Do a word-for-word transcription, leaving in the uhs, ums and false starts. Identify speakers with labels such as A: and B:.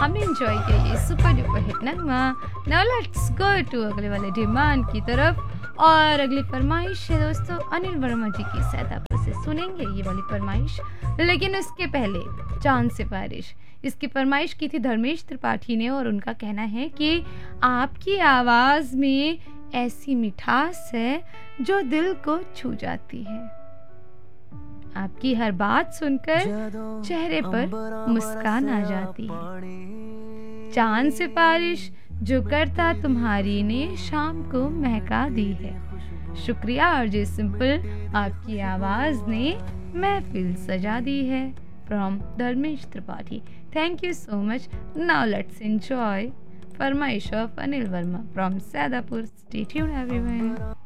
A: हमने एंजॉय किया ये super duper hit Nagma. Now let's go to अगले वाले डिमांड की तरफ। और अगली फरमाइश है दोस्तों अनिल वर्मा जी की सहायता से सुनेंगे ये वाली फरमाइश, लेकिन उसके पहले चांद सिफारिश इसकी फरमाइश की थी धर्मेश त्रिपाठी ने, और उनका कहना है कि आपकी आवाज़ में ऐसी मिठास है जो दिल को छू जाती है, आपकी हर बात सुनकर चेहरे पर मुस्कान आ जाती है, चांद सिफारिश जो करता तुम्हारी ने शाम को महका दी है। शुक्रिया आरजे सिंपल, आपकी आवाज़ ने महफिल सजा दी है। From Dharmesh Tripathi, thank you so much. Now let's enjoy फरमाइश of Anil Verma from Saidapur. Stay tuned everyone.